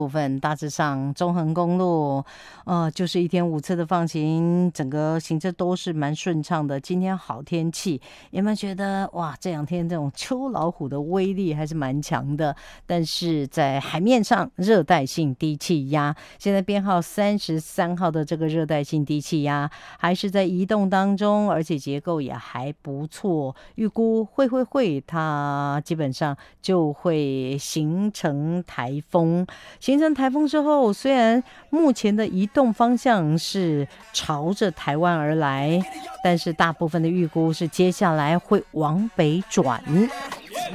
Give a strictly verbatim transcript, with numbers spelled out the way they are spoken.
部分大致上中横公路呃，就是一天五次的放晴，整个行车都是蛮顺畅的。今天好天气，有没有觉得哇，这两天这种秋老虎的威力还是蛮强的？但是在海面上，热带性低气压现在编号三十三号的这个热带性低气压还是在移动当中，而且结构也还不错，预估会会会它基本上就会形成台风。形成台风之后，虽然目前的移动方向是朝着台湾而来，但是大部分的预估是接下来会往北转。